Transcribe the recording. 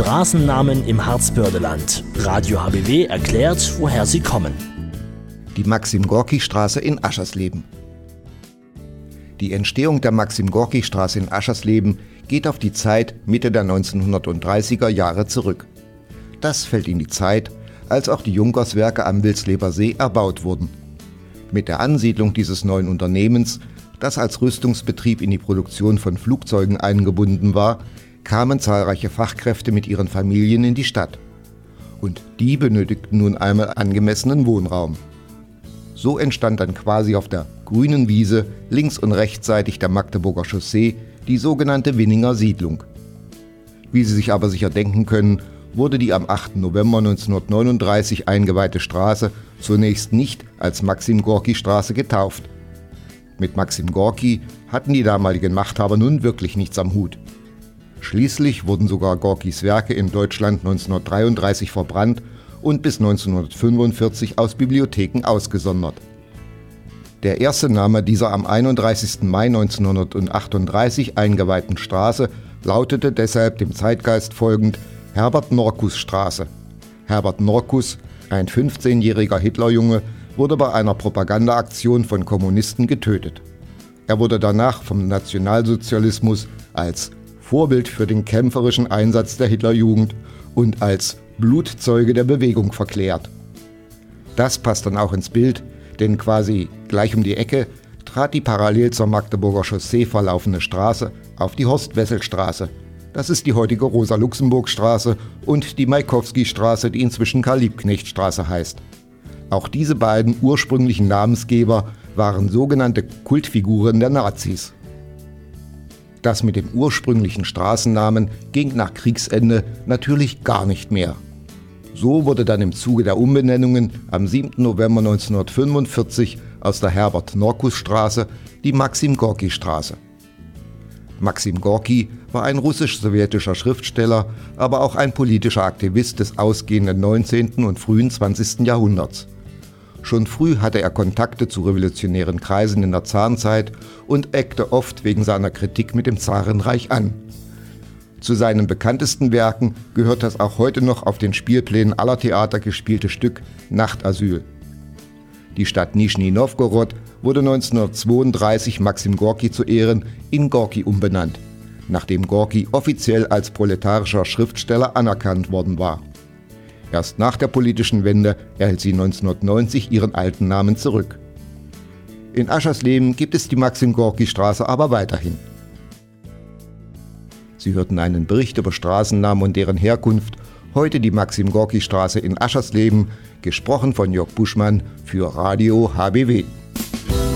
Straßennamen im Harzbördeland. Radio HBW erklärt, woher sie kommen. Die Maxim-Gorki-Straße in Aschersleben. Die Entstehung der Maxim-Gorki-Straße in Aschersleben geht auf die Zeit Mitte der 1930er Jahre zurück. Das fällt in die Zeit, als auch die Junkerswerke am Wilsleber See erbaut wurden. Mit der Ansiedlung dieses neuen Unternehmens, das als Rüstungsbetrieb in die Produktion von Flugzeugen eingebunden war, kamen zahlreiche Fachkräfte mit ihren Familien in die Stadt. Und die benötigten nun einmal angemessenen Wohnraum. So entstand dann quasi auf der grünen Wiese links- und rechtsseitig der Magdeburger Chaussee die sogenannte Winninger Siedlung. Wie Sie sich aber sicher denken können, wurde die am 8. November 1939 eingeweihte Straße zunächst nicht als Maxim-Gorki-Straße getauft. Mit Maxim Gorki hatten die damaligen Machthaber nun wirklich nichts am Hut. Schließlich wurden sogar Gorkis Werke in Deutschland 1933 verbrannt und bis 1945 aus Bibliotheken ausgesondert. Der erste Name dieser am 31. Mai 1938 eingeweihten Straße lautete deshalb dem Zeitgeist folgend Herbert-Norkus-Straße. Herbert Norkus, ein 15-jähriger Hitlerjunge, wurde bei einer Propagandaaktion von Kommunisten getötet. Er wurde danach vom Nationalsozialismus als Vorbild für den kämpferischen Einsatz der Hitlerjugend und als Blutzeuge der Bewegung verklärt. Das passt dann auch ins Bild, denn quasi gleich um die Ecke trat die parallel zur Magdeburger Chaussee verlaufende Straße auf die Horst-Wessel-Straße. Das ist die heutige Rosa-Luxemburg-Straße und die Maikowski-Straße, die inzwischen Karl-Liebknecht-Straße heißt. Auch diese beiden ursprünglichen Namensgeber waren sogenannte Kultfiguren der Nazis. Das mit dem ursprünglichen Straßennamen ging nach Kriegsende natürlich gar nicht mehr. So wurde dann im Zuge der Umbenennungen am 7. November 1945 aus der Herbert-Norkus-Straße die Maxim-Gorki-Straße. Maxim Gorki war ein russisch-sowjetischer Schriftsteller, aber auch ein politischer Aktivist des ausgehenden 19. und frühen 20. Jahrhunderts. Schon früh hatte er Kontakte zu revolutionären Kreisen in der Zarzeit und eckte oft wegen seiner Kritik mit dem Zarenreich an. Zu seinen bekanntesten Werken gehört das auch heute noch auf den Spielplänen aller Theater gespielte Stück Nachtasyl. Die Stadt Nischni Nowgorod wurde 1932 Maxim Gorki zu Ehren in Gorki umbenannt, nachdem Gorki offiziell als proletarischer Schriftsteller anerkannt worden war. Erst nach der politischen Wende erhält sie 1990 ihren alten Namen zurück. In Aschersleben gibt es die Maxim-Gorki-Straße aber weiterhin. Sie hörten einen Bericht über Straßennamen und deren Herkunft, heute die Maxim-Gorki-Straße in Aschersleben, gesprochen von Jörg Buschmann für Radio HBW.